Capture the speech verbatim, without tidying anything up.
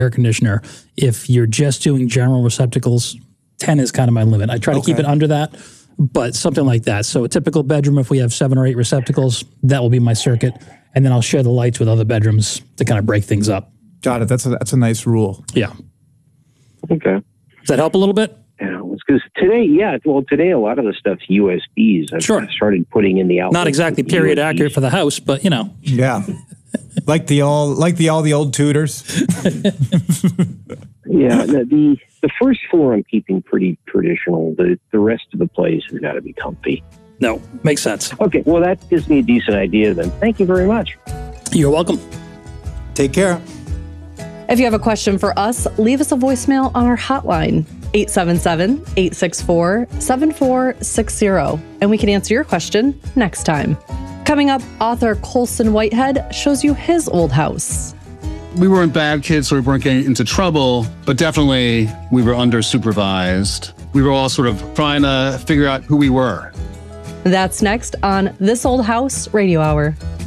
air conditioner. If you're just doing general receptacles, ten is kind of my limit. I try to Okay. keep it under that, but something like that. So a typical bedroom, if we have seven or eight receptacles, that will be my circuit. And then I'll share the lights with other bedrooms to kind of break things up. Got it. That's a, that's a nice rule. Yeah. Okay. Does that help a little bit? Yeah, because today, yeah, well, today a lot of the stuff's U S Bs. I've Sure. started putting in the outlets. Not exactly with period U S Bs. accurate for the house, but you know. Yeah. like the all like the all the old Tudors. Yeah, the, the the first floor I'm keeping pretty traditional. The the rest of the place has got to be comfy. No, makes sense. Okay, well, that gives me a decent idea then. Thank you very much. You're welcome. Take care. If you have a question for us, leave us a voicemail on our hotline, eight seven seven, eight six four, seven four six zero, and we can answer your question next time. Coming up, author Colson Whitehead shows you his old house. We weren't bad kids, so we weren't getting into trouble, but definitely we were under supervised. We were all sort of trying to figure out who we were. That's next on This Old House Radio Hour.